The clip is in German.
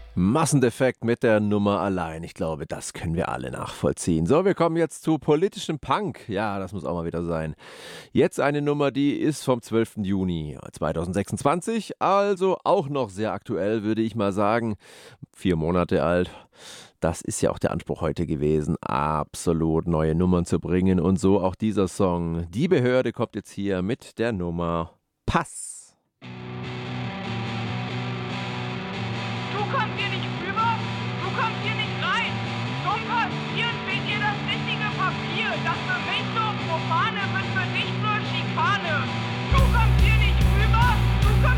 Massendefekt mit der Nummer allein. Ich glaube, das können wir alle nachvollziehen. So, wir kommen jetzt zu politischem Punk. Ja, das muss auch mal wieder sein. Jetzt eine Nummer, die ist vom 12. Juni 2026, also auch noch sehr aktuell, würde ich mal sagen. 4 Monate alt. Das ist ja auch der Anspruch heute gewesen, absolut neue Nummern zu bringen. Und so auch dieser Song. Die Behörde kommt jetzt hier mit der Nummer Pass.